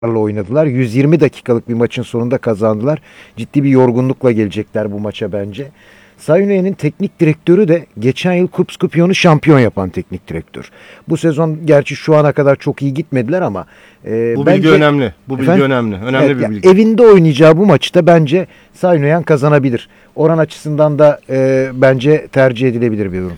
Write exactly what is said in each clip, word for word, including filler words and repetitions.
oynadılar. yüz yirmi dakikalık bir maçın sonunda kazandılar. Ciddi bir yorgunlukla gelecekler bu maça bence. Sayunay'ın teknik direktörü de geçen yıl Kupskupion'u şampiyon yapan teknik direktör. Bu sezon gerçi şu ana kadar çok iyi gitmediler ama e, bu bence, bilgi önemli. Bu bilgi efendim, önemli. Önemli evet, bir yani bilgi. evinde oynayacağı bu maçta bence Sayunayan kazanabilir. Oran açısından da e, bence tercih edilebilir bir durum.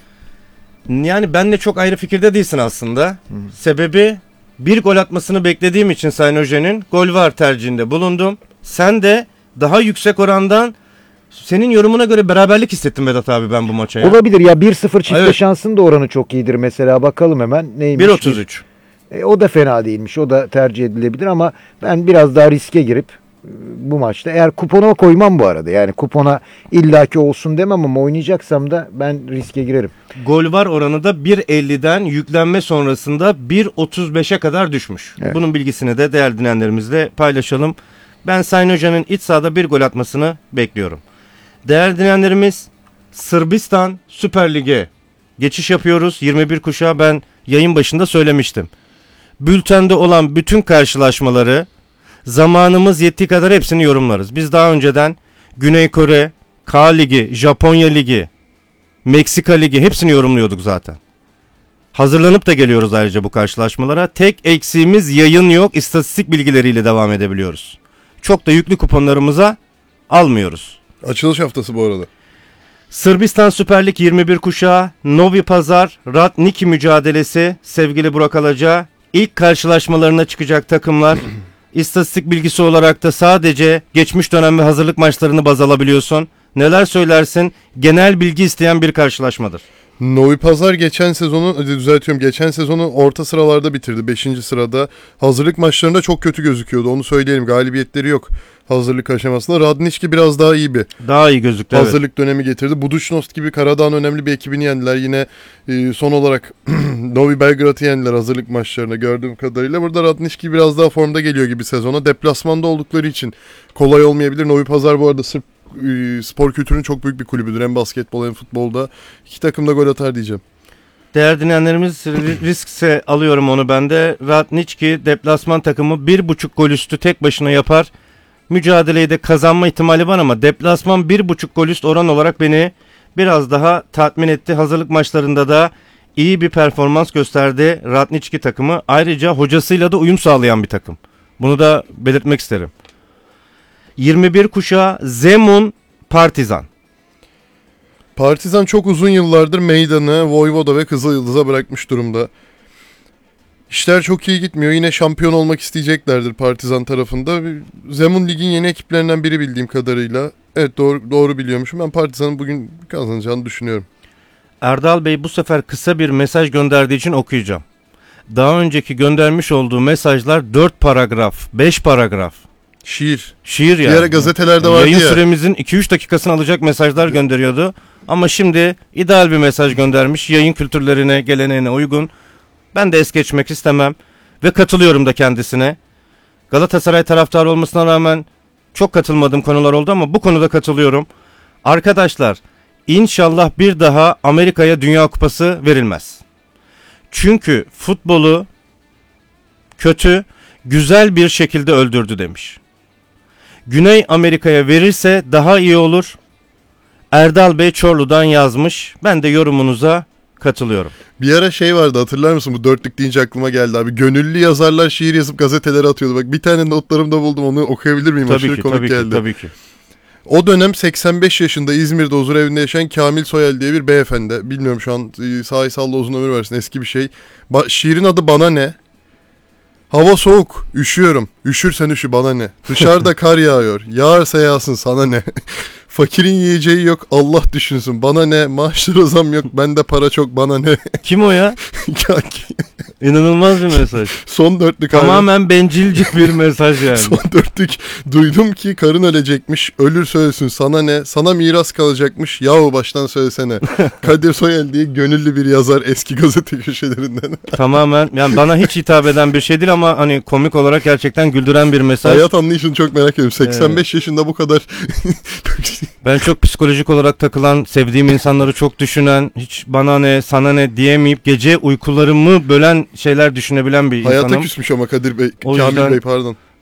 Yani benle çok ayrı fikirde değilsin aslında. Hı. Sebebi bir gol atmasını beklediğim için Sayın Hocan'ın gol var tercihinde bulundum. Sen de daha yüksek orandan senin yorumuna göre beraberlik hissettim Vedat abi ben bu maça ya. Olabilir ya, bir sıfır çifte evet. şansın da oranı çok iyidir mesela, bakalım hemen neymiş. bir otuz üç. E, o da fena değilmiş, o da tercih edilebilir ama ben biraz daha riske girip e, bu maçta eğer kupona koymam bu arada, yani kupona illaki olsun demem ama oynayacaksam da ben riske girerim. Gol var oranı da bir elliden yüklenme sonrasında bir otuz beşe kadar düşmüş. Evet. Bunun bilgisini de değerli dinleyenlerimizle paylaşalım. Ben Sayın Hoca'nın iç sahada bir gol atmasını bekliyorum. Değerli dinleyenlerimiz, Sırbistan Süper Lig'e geçiş yapıyoruz. yirmi bir kuşağı ben yayın başında söylemiştim. Bültende olan bütün karşılaşmaları zamanımız yettiği kadar hepsini yorumlarız. Biz daha önceden Güney Kore, K Ligi, Japonya Ligi, Meksika Ligi hepsini yorumluyorduk zaten. Hazırlanıp da geliyoruz ayrıca bu karşılaşmalara. Tek eksiğimiz yayın yok. İstatistik bilgileriyle devam edebiliyoruz. Çok da yüklü kuponlarımıza almıyoruz. Açılış haftası bu arada. Sırbistan Süper Lig yirmi bir kuşağı, Novi Pazar, Radniki mücadelesi sevgili Burak Alaca. İlk karşılaşmalarına çıkacak takımlar. İstatistik bilgisi olarak da sadece geçmiş dönem ve hazırlık maçlarını baz alabiliyorsun. Neler söylersin? Genel bilgi isteyen bir karşılaşmadır. Novi Pazar geçen sezonu, düzeltiyorum, geçen sezonu orta sıralarda bitirdi. beşinci sırada. Hazırlık maçlarında çok kötü gözüküyordu. Onu söyleyelim. Galibiyetleri yok hazırlık aşamasında. Radnički biraz daha iyi bir daha iyi gözüktü. Hazırlık evet. dönemi getirdi. Budućnost gibi Karadağ'ın önemli bir ekibini yendiler. Yine e, son olarak Novi Belgrad'ı yendiler hazırlık maçlarına gördüğüm kadarıyla. Burada Radnički biraz daha formda geliyor gibi sezona. Deplasmanda oldukları için kolay olmayabilir. Novi Pazar bu arada Sırp spor kültürünün çok büyük bir kulübüdür. Hem basketbol hem futbolda. İki takım da gol atar diyeceğim. Değerli dinleyenlerimiz, riskse alıyorum onu ben de. Radnički deplasman takımı bir buçuk gol üstü tek başına yapar. Mücadeleyi de kazanma ihtimali var ama deplasman bir buçuk gol üst oran olarak beni biraz daha tatmin etti. Hazırlık maçlarında da iyi bir performans gösterdi Radnički takımı. Ayrıca hocasıyla da uyum sağlayan bir takım. Bunu da belirtmek isterim. yirmi bir kuşağı Zemun Partizan. Partizan çok uzun yıllardır meydanı Voyvoda ve Kızılyıldız'a bırakmış durumda. İşler çok iyi gitmiyor. Yine şampiyon olmak isteyeceklerdir Partizan tarafında. Zemun Lig'in yeni ekiplerinden biri bildiğim kadarıyla. Evet, doğru, doğru biliyormuşum. Ben Partizan'ın bugün kazanacağını düşünüyorum. Erdal Bey bu sefer kısa bir mesaj gönderdiği için okuyacağım. Daha önceki göndermiş olduğu mesajlar dört paragraf, beş paragraf. Şiir. Şiir yani. Bir ara gazetelerde vardı Yayın ya. süremizin iki üç dakikasını alacak mesajlar gönderiyordu. Ama şimdi ideal bir mesaj göndermiş. Yayın kültürlerine, geleneğine uygun. Ben de es geçmek istemem. Ve katılıyorum da kendisine. Galatasaray taraftarı olmasına rağmen çok katılmadığım konular oldu ama bu konuda katılıyorum. Arkadaşlar, inşallah bir daha Amerika'ya Dünya Kupası verilmez. Çünkü futbolu kötü, güzel bir şekilde öldürdü demiş. Güney Amerika'ya verirse daha iyi olur. Erdal Bey Çorlu'dan yazmış. Ben de yorumunuza katılıyorum. Bir ara şey vardı, hatırlar mısın? Bu dörtlük deyince aklıma geldi abi. Gönüllü yazarlar şiir yazıp gazetelere atıyordu. Bak bir tane notlarımda buldum, onu okuyabilir miyim? Tabii Aşırı ki, komik tabii geldi. ki, tabii ki. O dönem seksen beş yaşında İzmir'de huzur evinde yaşayan Kamil Soyel diye bir beyefendi. Bilmiyorum şu an, sahi salla uzun ömür versin, eski bir şey. Ba- şiirin adı Bana Ne? Hava soğuk, üşüyorum. Üşürsen üşü, bana ne? Dışarıda kar yağıyor. Yağarsa yağsın, sana ne? Fakirin yiyeceği yok, Allah düşünsün. Bana ne? Maaşlara zam yok, bende para çok, bana ne? Kim o ya? İnanılmaz bir mesaj. Son dörtlük Tamamen abi. Bencilcik bir mesaj yani. Son dörtlük. Duydum ki karın ölecekmiş. Ölürse ölsün, sana ne? Sana miras kalacakmış. Yahu baştan söylesene. Kadir Soyel diye gönüllü bir yazar eski gazete köşelerinden. Tamamen yani bana hiç hitap eden bir şey değil ama hani komik olarak gerçekten güldüren bir mesaj. Hayat anlayışını çok merak ediyorum. seksen beş evet. yaşında bu kadar. Ben çok psikolojik olarak takılan, sevdiğim insanları çok düşünen, hiç bana ne, sana ne diyemeyip gece uykularımı bölen şeyler düşünebilen bir Hayata insanım. küsmüş ama Kadir Bey, O Kamil yüzden... Bey pardon.